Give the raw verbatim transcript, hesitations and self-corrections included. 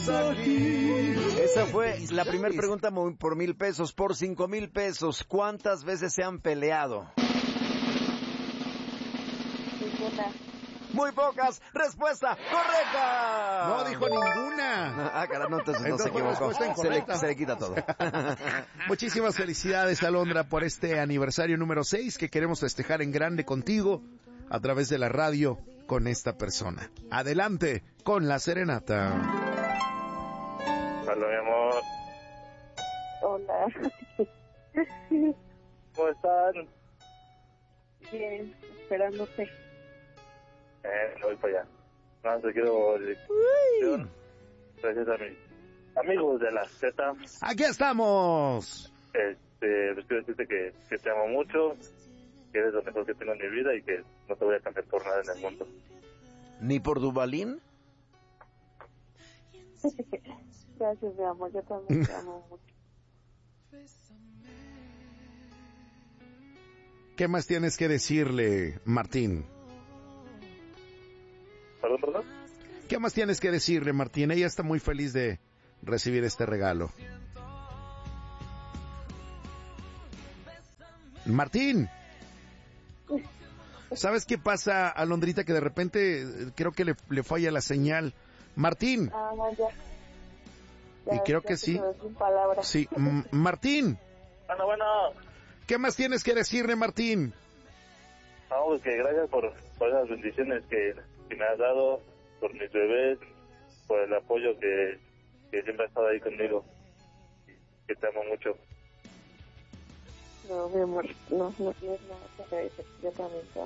Esa fue la primera pregunta por mil pesos. Por cinco mil pesos, ¿cuántas veces se han peleado? Ninguna. Muy pocas. Respuesta correcta. No dijo ninguna. Ah, caramba, entonces no Entonces se fue equivocó. respuesta Se le, incorrecta. se le quita todo. Muchísimas felicidades, Alondra, por este aniversario número seis que queremos festejar en grande contigo a través de la radio con esta persona. Adelante con la serenata. Hola, mi amor. Hola. ¿Cómo están? Bien, esperándote. Eh, me voy para allá. No, te quiero decir. Gracias a mis amigos de la Z. Aquí estamos. Este, les quiero decirte que, que te amo mucho, que eres lo mejor que tengo en mi vida y que no te voy a cambiar por nada en el mundo. ¿Ni por Duvalín? Gracias, mi amor, yo también te amo mucho. ¿Qué más tienes que decirle, Martín? ¿Perdón, perdón? ¿Qué más tienes que decirle, Martín? Ella está muy feliz de recibir este regalo. Martín. ¿Sabes qué pasa, Alondrita? Que de repente eh, creo que le, le falla la señal. Martín. Ah, ya. Ya, Y creo ya que te sí. quedó sin palabras. Sí. M- Martín. Bueno, bueno. ¿Qué más tienes que decirle, Martín? No, pues que gracias por, por esas bendiciones que, que me has dado, por mis bebés, por el apoyo que, que siempre has estado ahí conmigo. Que te amo mucho. No, mi amor, no, no tienes nada que agradecer. Yo también te amo.